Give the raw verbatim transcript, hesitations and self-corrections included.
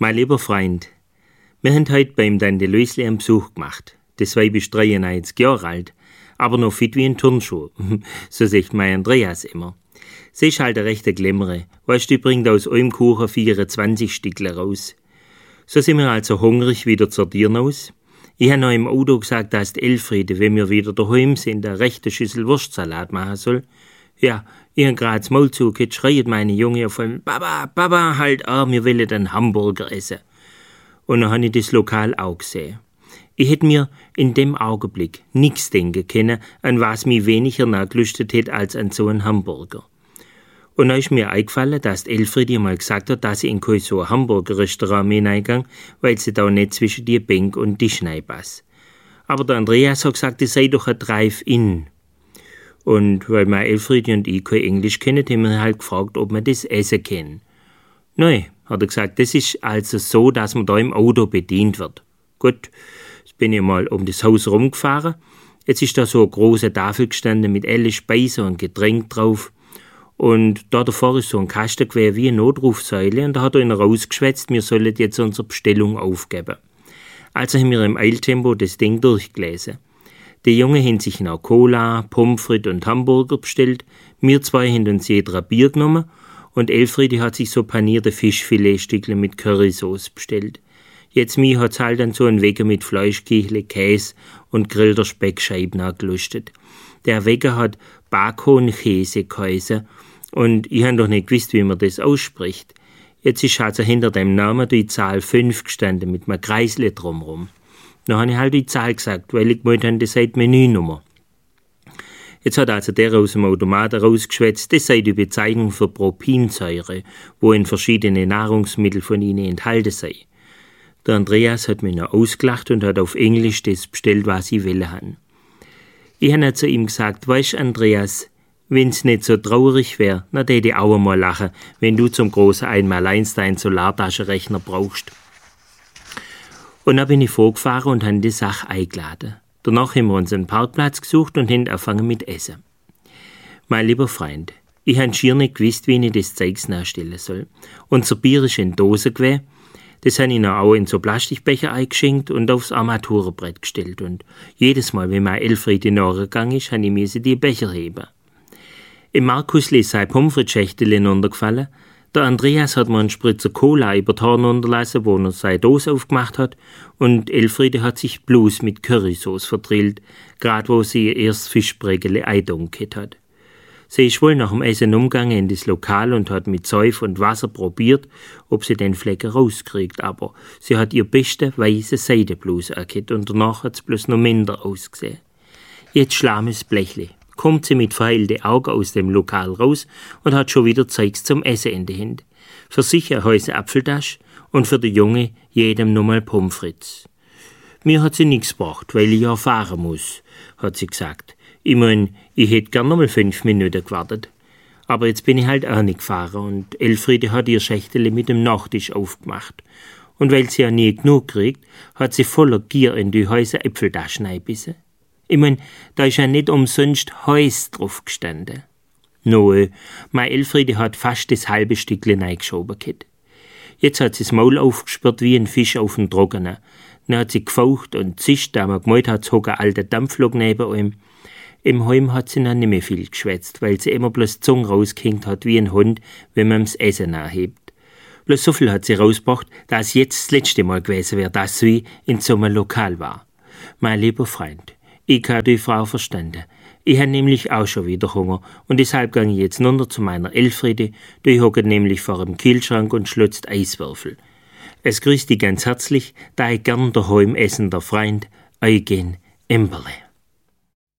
Mein lieber Freund, wir haben heute beim Tante Lösli einen Besuch gemacht. Das Weib ist dreiundneunzig Jahre alt, aber noch fit wie ein Turnschuh. So sagt mein Andreas immer. Sie ist halt eine rechte Glemmere. Weißt du, die bringt aus einem Kuchen vierundzwanzig Stückle raus. So sind wir also hungrig wieder zur Tür raus. Ich habe noch im Auto gesagt, dass die Elfriede, wenn wir wieder daheim sind, eine rechte Schüssel Wurstsalat machen soll. Ja, ich habe gerade das Maul zugehört, schreit meine Junge auf einmal, Papa, Papa, halt an, wir wollen einen Hamburger essen. Und dann habe ich das Lokal auch gesehen. Ich hätte mir in dem Augenblick nichts denken können, an was mich weniger nachgelüstet hätte als an so einen Hamburger. Und dann ist mir eingefallen, dass die Elfriede mal gesagt hat, dass sie in kein so ein Hamburger-Restaurant mehr reingegangen, weil sie da nicht zwischen die Bank und Tisch reinpasst. Aber der Andreas hat gesagt, es sei doch ein Drive-In. Und weil meine Elfriede und ich kein Englisch kennen, haben wir halt gefragt, ob wir das essen können. Nein, hat er gesagt, das ist also so, dass man da im Auto bedient wird. Gut, jetzt bin ich mal um das Haus rumgefahren. Jetzt ist da so eine große Tafel gestanden mit alle Speisen und Getränk drauf. Und da davor ist so ein Kasten gewesen wie eine Notrufsäule und da hat einer rausgeschwätzt, wir sollen jetzt unsere Bestellung aufgeben. Also haben wir im Eiltempo das Ding durchgelesen. Die Jungen haben sich noch Cola, Pommes frites und Hamburger bestellt. Wir zwei haben uns jeder ein Bier genommen und Elfriede hat sich so panierte Fischfiletstückle mit Currysauce bestellt. Jetzt mir hat's halt dann so ein Wecker mit Fleischkichle, Käse und grillter Speckscheiben angelustet. Der Wecker hat Bacon-Käse geheißen und ich habe doch nicht gewusst, wie man das ausspricht. Jetzt ist also hinter dem Namen die Zahl fünf gestanden mit einem Kreisle drumherum. Dann habe ich halt die Zahl gesagt, weil ich gemeint habe, das sei die Menünummer. Jetzt hat also der aus dem Automaten rausgeschwätzt, das sei die Bezeichnung für Propinsäure, wo in verschiedene Nahrungsmittel von ihnen enthalten sei. Der Andreas hat mich noch ausgelacht und hat auf Englisch das bestellt, was ich will haben. Ich habe zu ihm gesagt, weißt Andreas, wenn's nicht so traurig wär, na täte ich auch einmal lachen, wenn du zum großen Einmaleins deinen Solartaschenrechner brauchst. Und dann bin ich vorgefahren und habe die Sache eingeladen. Danach haben wir uns einen Parkplatz gesucht und haben angefangen mit Essen. Mein lieber Freund, ich habe schier nicht gewusst, wie ich das Zeugs nachstellen soll. Unser Bier ist in Dose gewesen. Das habe ich noch auch in so Plastikbecher eingeschenkt und aufs Armaturenbrett gestellt. Und jedes Mal, wenn meine Elfriede nachgegangen ist, habe ich mir die Becher heben. Im Markusli ist sein Pommes frites-Schächtel runtergefallen. Der Andreas hat mir einen Spritzer Cola über die Horn unterlassen, wo er seine Dose aufgemacht hat. Und Elfriede hat sich bloß mit Currysauce verdrillt, gerade wo sie ihr erstes Fischbrägele eindunkelt hat. Sie ist wohl nach dem Essen umgegangen in das Lokal und hat mit Seif und Wasser probiert, ob sie den Flecken rauskriegt, aber sie hat ihr beste weiße Seidenbluse angehabt und danach hat es bloß noch minder ausgesehen. Jetzt schlames Blechle. Kommt sie mit verheilten Augen aus dem Lokal raus und hat schon wieder Zeugs zum Essen in der Hand. Für sich eine Häuse Apfeltasche und für die Junge jedem nochmal Pommes frites. Mir hat sie nichts gebracht, weil ich ja fahren muss, hat sie gesagt. Ich mein, ich hätte gern nochmal fünf Minuten gewartet. Aber jetzt bin ich halt auch nicht gefahren und Elfriede hat ihr Schächtele mit dem Nachtisch aufgemacht. Und weil sie ja nie genug kriegt, hat sie voller Gier in die Häuser Äpfeltaschen eingebissen. Ich mein, da ist ja nicht umsonst Häus drauf gestanden. No, meine Elfriede hat fast das halbe Stückchen reingeschoben gehabt. Jetzt hat sie das Maul aufgesperrt wie ein Fisch auf den Trockenen. Dann hat sie gefaucht und zischt, da man gemeint hat, es hockt ein alter Dampflok neben ihm. Im Heim hat sie noch nicht mehr viel geschwätzt, weil sie immer bloß die Zunge rausgehängt hat wie ein Hund, wenn man das Essen nachhebt. Bloß so viel hat sie rausgebracht, dass jetzt das letzte Mal gewesen wäre, dass sie in so einem Lokal war. Mein lieber Freund, ich habe die Frau verstanden. Ich habe nämlich auch schon wieder Hunger und deshalb gehe ich jetzt runter zu meiner Elfriede, die hockt nämlich vor dem Kühlschrank und schlotzt Eiswürfel. Es grüßt dich ganz herzlich, da ich gern daheim essen der Freund, Eugen Imberle.